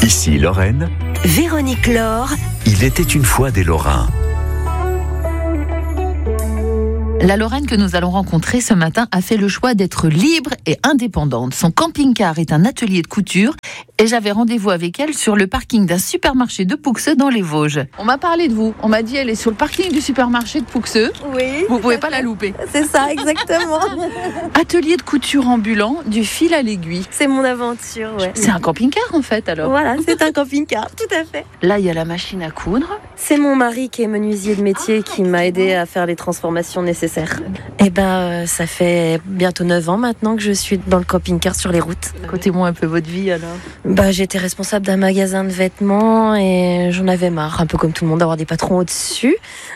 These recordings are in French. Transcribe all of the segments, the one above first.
Ici Lorraine, Véronique Laure. il était une fois des Lorrains. La Lorraine que nous allons rencontrer ce matin a fait le choix d'être libre et indépendante. Son camping-car est un atelier de couture et j'avais rendez-vous avec elle sur le parking d'un supermarché de Pouxeux dans les Vosges. On m'a parlé de vous. On m'a dit elle est sur le parking du supermarché de Pouxeux. Oui. Vous pouvez pas la louper. C'est ça, exactement. Atelier de couture ambulant, du fil à l'aiguille. C'est mon aventure, ouais. C'est un camping-car en fait alors. Voilà, c'est un camping-car, tout à fait. Là il y a la machine à coudre. C'est mon mari qui est menuisier de métier qui m'a aidé à faire les transformations nécessaires. Et ça fait bientôt 9 ans maintenant que je suis dans le camping-car sur les routes. Racontez-moi un peu votre vie alors. J'étais responsable d'un magasin de vêtements et j'en avais marre, un peu comme tout le monde, d'avoir des patrons au-dessus.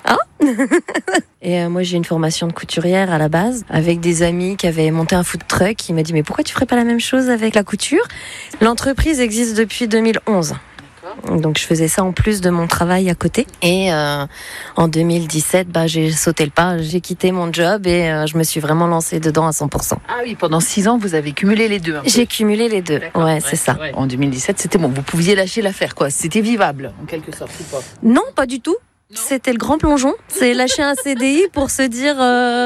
Et moi j'ai une formation de couturière à la base, avec des amis qui avaient monté un food truck. Il m'a dit mais pourquoi tu ferais pas la même chose avec la couture? L'entreprise existe depuis 2011. Donc je faisais ça en plus de mon travail à côté. Et en 2017, j'ai sauté le pas, j'ai quitté mon job et je me suis vraiment lancée dedans à 100%. Ah oui, pendant 6 ans vous avez cumulé les deux. J'ai cumulé les deux, c'est ça. Ouais. En 2017 c'était bon, vous pouviez lâcher l'affaire quoi, c'était vivable en quelque sorte ou pas? Non, pas du tout. C'était le grand plongeon, c'est lâcher un CDI pour se dire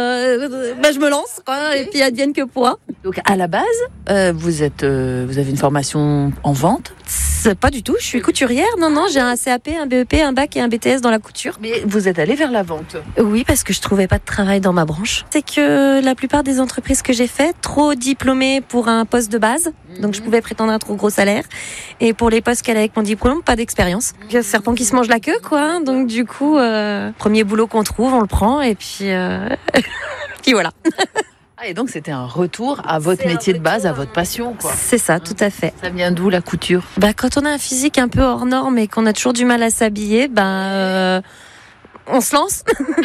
je me lance quoi, et puis advienne que pourra. Donc à la base, vous avez une formation en vente? Pas du tout, je suis couturière. Non, j'ai un CAP, un BEP, un bac et un BTS dans la couture. Mais vous êtes allée vers la vente? Oui, parce que je trouvais pas de travail dans ma branche. C'est que la plupart des entreprises que j'ai faites, trop diplômées pour un poste de base, donc je pouvais prétendre un trop gros salaire. Et pour les postes qu'elle a avec mon diplôme, pas d'expérience. Il y a serpent qui se mange la queue, quoi. Donc du coup, premier boulot qu'on trouve, on le prend et puis, puis voilà. Ah, et donc c'était un retour à votre métier de base, à votre passion, quoi. C'est ça, tout à fait. Ça vient d'où la couture? Quand on a un physique un peu hors norme et qu'on a toujours du mal à s'habiller, on se lance.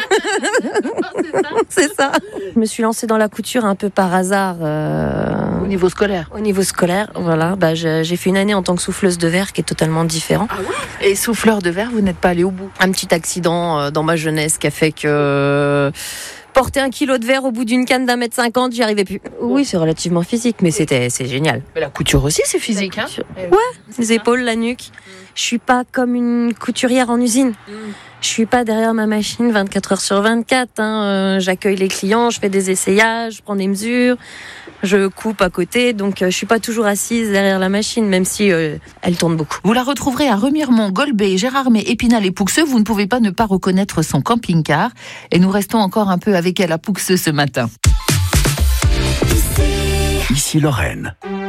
C'est ça. Je me suis lancée dans la couture un peu par hasard. Au niveau scolaire? Au niveau scolaire, voilà. J'ai fait une année en tant que souffleuse de verre qui est totalement différent. Ah ouais? Et souffleur de verre, vous n'êtes pas allé au bout? Un petit accident dans ma jeunesse qui a fait que... porter 1 kilo de verre au bout d'une canne d'1,50 m, j'y arrivais plus. Oui, c'est relativement physique, mais c'est génial. Mais la couture aussi, c'est physique, hein? Ouais, les épaules, la nuque. Je suis pas comme une couturière en usine. Je suis pas derrière ma machine 24 heures sur 24. J'accueille les clients, je fais des essayages, je prends des mesures, je coupe à côté. Donc je suis pas toujours assise derrière la machine, même si elle tourne beaucoup. Vous la retrouverez à Remiremont, Golbet, Gérardmer, Épinal et Pouxeux. Vous ne pouvez pas ne pas reconnaître son camping-car. Et nous restons encore un peu avec elle à Pouxeux ce matin. Ici Lorraine.